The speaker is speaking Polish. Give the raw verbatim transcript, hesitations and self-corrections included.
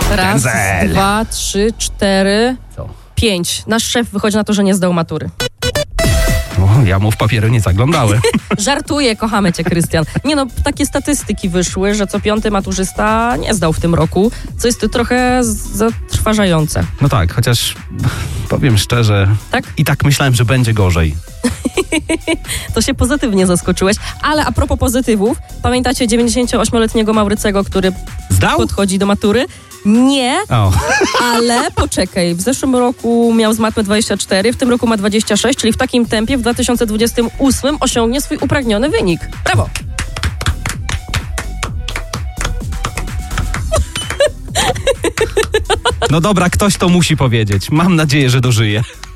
Raz, Cancel. dwa, trzy, cztery, Co? pięć. Nasz szef wychodzi na to, że nie zdał matury. O, ja mu w papiery nie zaglądałem. Żartuję, kochamy cię, Krystian. Nie no, takie statystyki wyszły, że co piąty maturzysta nie zdał w tym roku, co jest trochę zatrważające. No tak, chociaż powiem szczerze, Tak? i tak myślałem, że będzie gorzej. To się pozytywnie zaskoczyłeś. Ale a propos pozytywów, pamiętacie dziewięćdziesięcioośmioletniego Maurycego, który Zdał? podchodzi do matury? Nie, O, ale poczekaj, w zeszłym roku miał z matmy dwadzieścia cztery, w tym roku ma dwadzieścia sześć, czyli w takim tempie w dwa tysiące dwudziestym ósmym osiągnie swój upragniony wynik. Brawo! no dobra, ktoś to musi powiedzieć. Mam nadzieję, że dożyje.